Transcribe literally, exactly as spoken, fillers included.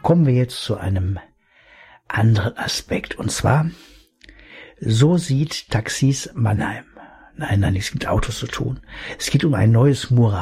kommen wir jetzt zu einem anderen Aspekt. Und zwar, so sieht Taxis Mannheim. Nein, nein, nichts mit Autos zu tun. Es geht um ein neues Mural.